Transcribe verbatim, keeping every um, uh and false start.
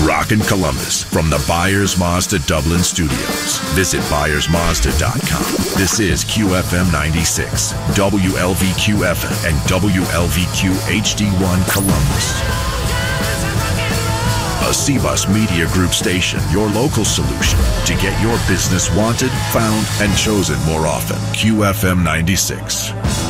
Rockin' Columbus from the Byers Mazda Dublin Studios. Visit byers mazda dot com. This is Q F M ninety-six, W L V Q F M, and W L V Q H D one Columbus. A C Bus Media Group station, your local solution to get your business wanted, found, and chosen more often. Q F M ninety-six.